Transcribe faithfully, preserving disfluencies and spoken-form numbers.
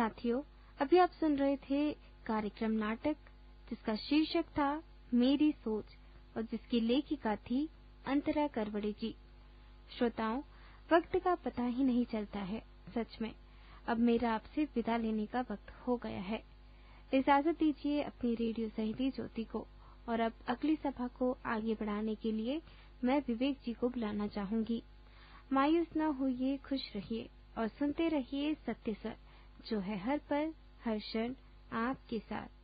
साथियों, अभी आप सुन रहे थे कार्यक्रम नाटक जिसका शीर्षक था मेरी सोच और जिसकी लेखिका थी अंतरा करवड़े जी। श्रोताओं, वक्त का पता ही नहीं चलता है। सच में अब मेरा आपसे विदा लेने का वक्त हो गया है। इजाजत दीजिए अपनी रेडियो सहेली ज्योति को। और अब अगली सभा को आगे बढ़ाने के लिए मैं विवेक जी को बुलाना चाहूंगी। मायूस न होइए, खुश रहिए और सुनते रहिए सत्य स्वर, जो है हर पल हर क्षण आपके साथ।